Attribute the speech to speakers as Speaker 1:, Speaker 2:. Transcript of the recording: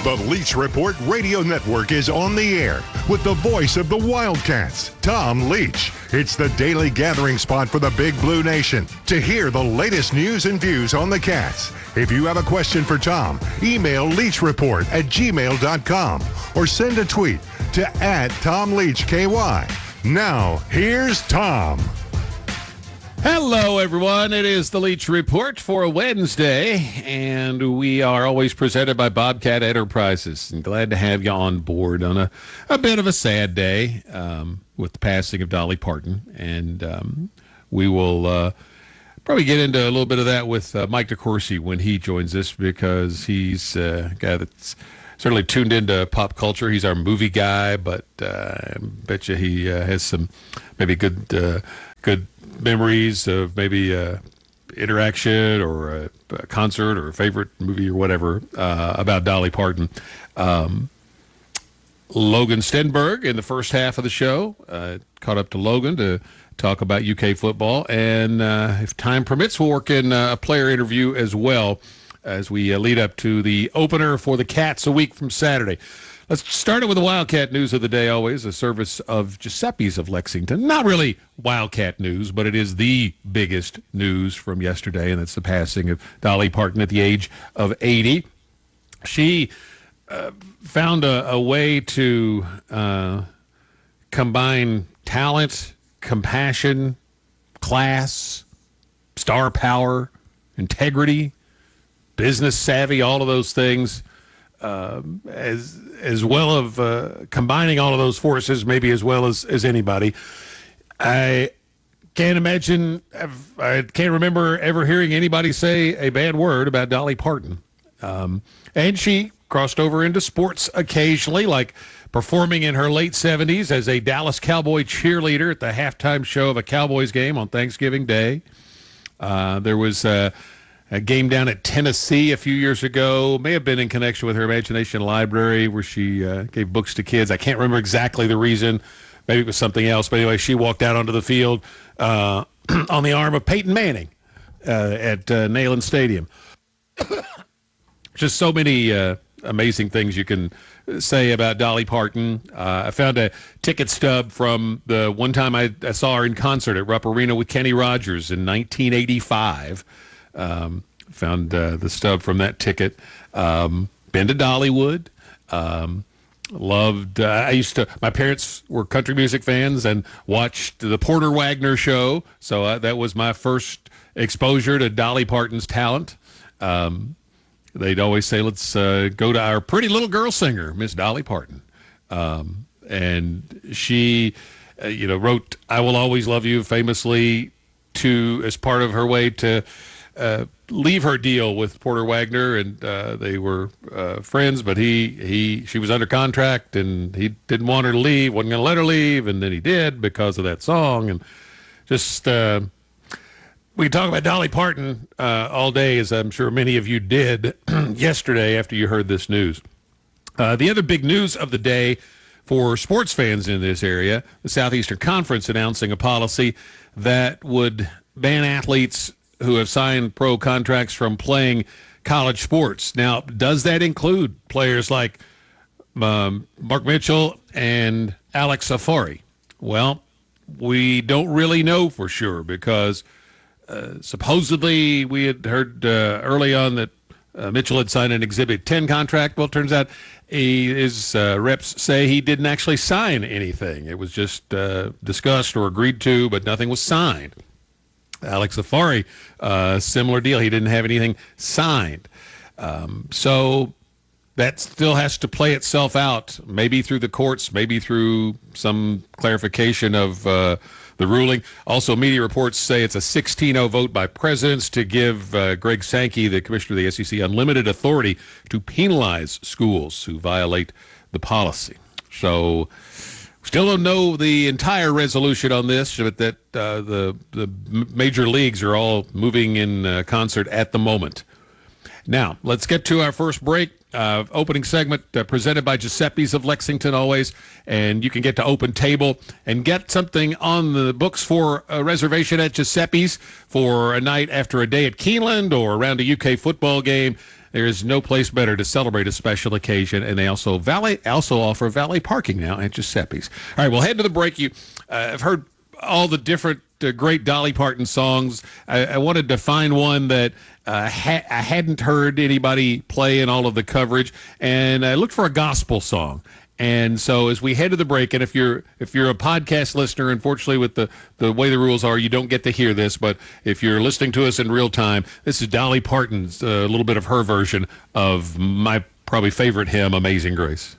Speaker 1: The Leach Report Radio Network is on the air with the voice of the Wildcats, Tom Leach. It's the daily gathering spot for the Big Blue Nation to hear the latest news and views on the Cats. If you have a question for Tom, email leachreport@gmail.com or send a tweet to @TomLeachKY. Now, here's Tom.
Speaker 2: Hello, everyone. It is the Leach Report for Wednesday, and we are always presented by Bobcat Enterprises. And glad to have you on board on a bit of a sad day with the passing of Dolly Parton. And we will probably get into a little bit of that with Mike DeCourcy when he joins us, because he's a guy that's certainly tuned into pop culture. He's our movie guy, but I bet you he has some maybe good memories of maybe interaction or a concert or a favorite movie or whatever about Dolly Parton. Logan Stenberg in the first half of the show caught up to Logan to talk about UK football, and if time permits, we'll work in a player interview as well as we lead up to the opener for the Cats a week from Saturday. Let's start it with the Wildcat news of the day, always a service of Giuseppe's of Lexington. Not really Wildcat news, but it is the biggest news from yesterday, and it's the passing of Dolly Parton at the age of 80. She found a way to combine talent, compassion, class, star power, integrity, business savvy, all of those things, as well of combining all of those forces, maybe as well as anybody. I can't remember ever hearing anybody say a bad word about Dolly Parton. And she crossed over into sports occasionally, like performing in her late 70s as a Dallas Cowboy cheerleader at the halftime show of a Cowboys game on Thanksgiving Day. There was a game down at Tennessee a few years ago, may have been in connection with her Imagination Library, where she gave books to kids. I can't remember exactly the reason. Maybe it was something else. But anyway, she walked out onto the field on the arm of Peyton Manning at Neyland Stadium. Just so many amazing things you can say about Dolly Parton. I found a ticket stub from the one time I saw her in concert at Rupp Arena with Kenny Rogers in 1985. Found the stub from that ticket. Been to Dollywood. Loved. My parents were country music fans and watched the Porter Wagner show. So that was my first exposure to Dolly Parton's talent. They'd always say, let's go to our pretty little girl singer, Miss Dolly Parton. And she, wrote "I Will Always Love You" famously as part of her way to leave her deal with Porter Wagner, and they were friends, but she was under contract, and he didn't want her to leave, wasn't going to let her leave, and then he did because of that song. And just we can talk about Dolly Parton all day, as I'm sure many of you did yesterday after you heard this news. The other big news of the day for sports fans in this area, the Southeastern Conference announcing a policy that would ban athletes who have signed pro contracts from playing college sports. Now, does that include players like Mark Mitchell and Alex Safari? Well, we don't really know for sure, because supposedly we had heard early on that Mitchell had signed an Exhibit 10 contract. Well, it turns out his reps say he didn't actually sign anything. It was just discussed or agreed to, but nothing was signed. Alex Safari, similar deal. He didn't have anything signed. So that still has to play itself out, maybe through the courts, maybe through some clarification of the ruling. Also, media reports say it's a 16-0 vote by presidents to give Greg Sankey, the commissioner of the SEC, unlimited authority to penalize schools who violate the policy. So still don't know the entire resolution on this, but that the major leagues are all moving in concert at the moment. Now, let's get to our first break. Opening segment presented by Giuseppe's of Lexington, always. And you can get to Open Table and get something on the books for a reservation at Giuseppe's for a night after a day at Keeneland or around a UK football game. there is no place better to celebrate a special occasion, and they also offer valet parking now at Giuseppe's. All right, we'll head to the break. I've heard all the different great Dolly Parton songs. I wanted to find one that I hadn't heard anybody play in all of the coverage, and I looked for a gospel song. And so as we head to the break, and if you're a podcast listener, unfortunately with the way the rules are, you don't get to hear this, but if you're listening to us in real time, this is Dolly Parton's, a little bit of her version of my probably favorite hymn, Amazing Grace.